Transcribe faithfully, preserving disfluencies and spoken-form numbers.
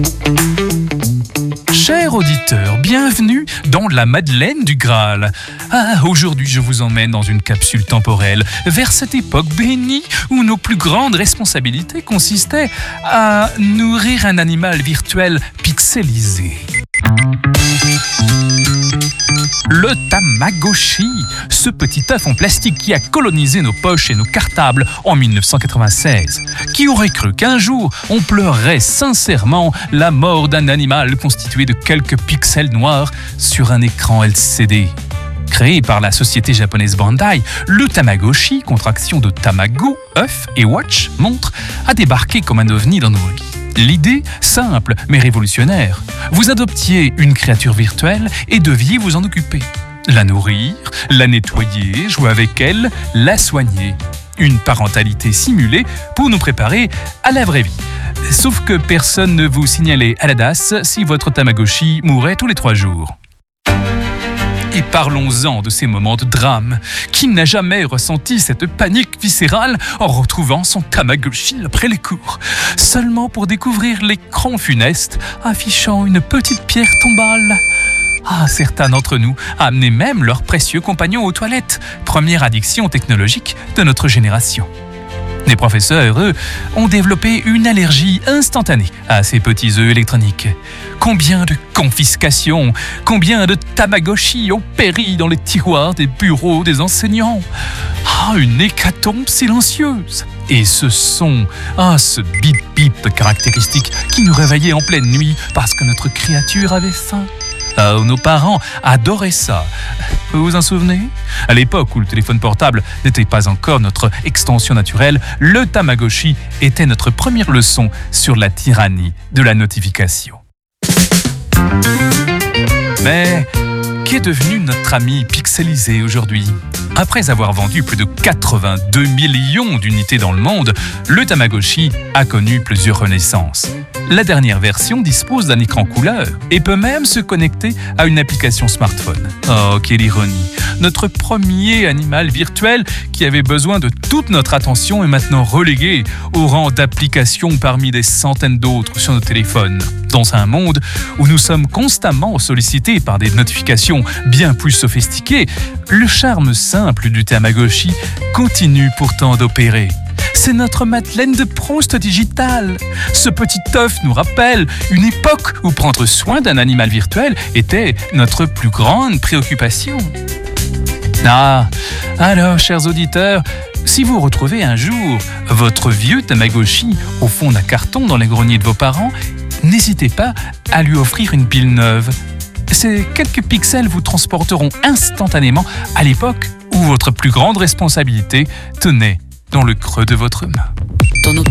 Chers auditeurs, bienvenue dans la Madeleine du Graal. Ah, aujourd'hui, je vous emmène dans une capsule temporelle vers cette époque bénie où nos plus grandes responsabilités consistaient à nourrir un animal virtuel pixelisé. Le Tamagotchi, ce petit œuf en plastique qui a colonisé nos poches et nos cartables en mille neuf cent quatre-vingt-seize. Qui aurait cru qu'un jour, on pleurerait sincèrement la mort d'un animal constitué de quelques pixels noirs sur un écran L C D. Créé par la société japonaise Bandai, le Tamagotchi, contraction de Tamago, œuf et watch, montre, a débarqué comme un ovni dans nos vies. L'idée, simple mais révolutionnaire, vous adoptiez une créature virtuelle et deviez vous en occuper. La nourrir, la nettoyer, jouer avec elle, la soigner. Une parentalité simulée pour nous préparer à la vraie vie. Sauf que personne ne vous signalait à la D A S si votre Tamagotchi mourait tous les trois jours. Et parlons-en de ces moments de drame. Qui n'a jamais ressenti cette panique viscérale en retrouvant son Tamagotchi après les cours, seulement pour découvrir l'écran funeste affichant une petite pierre tombale? Ah, certains d'entre nous amenaient même leurs précieux compagnons aux toilettes, première addiction technologique de notre génération. Les professeurs, eux, ont développé une allergie instantanée à ces petits œufs électroniques. Combien de confiscations, combien de Tamagotchi ont péri dans les tiroirs des bureaux des enseignants. Ah, une hécatombe silencieuse. Et ce son, ah, ce bip-bip caractéristique qui nous réveillait en pleine nuit parce que notre créature avait faim. Ah, nos parents adoraient ça. Vous vous en souvenez? À l'époque où le téléphone portable n'était pas encore notre extension naturelle, le Tamagotchi était notre première leçon sur la tyrannie de la notification. Mais qu'est devenu notre ami pixelisé aujourd'hui? Après avoir vendu plus de quatre-vingt-deux millions d'unités dans le monde, le Tamagotchi a connu plusieurs renaissances. La dernière version dispose d'un écran couleur et peut même se connecter à une application smartphone. Oh, quelle ironie! Notre premier animal virtuel qui avait besoin de toute notre attention est maintenant relégué au rang d'application parmi des centaines d'autres sur nos téléphones. Dans un monde où nous sommes constamment sollicités par des notifications bien plus sophistiquées, le charme simple du Tamagotchi continue pourtant d'opérer. C'est notre Madeleine de Proust digitale. Ce petit œuf nous rappelle une époque où prendre soin d'un animal virtuel était notre plus grande préoccupation. Ah, alors, chers auditeurs, si vous retrouvez un jour votre vieux Tamagotchi au fond d'un carton dans les greniers de vos parents, n'hésitez pas à lui offrir une pile neuve. Ces quelques pixels vous transporteront instantanément à l'époque où votre plus grande responsabilité tenait dans le creux de votre main.